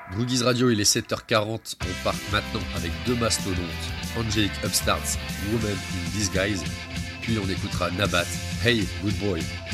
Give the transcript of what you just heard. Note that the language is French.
Broogies Radio, il est 7h40, on part maintenant avec deux mastodontes, Angelic Upstarts, Woman in Disguise, puis on écoutera Nabat, Hey Good Boy.